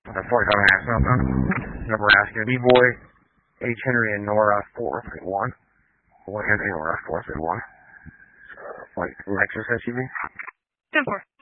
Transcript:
The 45 Southbound, Nebraska, B-Boy, H. Henry and Nora 431. Henry and Nora 431. Like Lexus SUV? 10-4.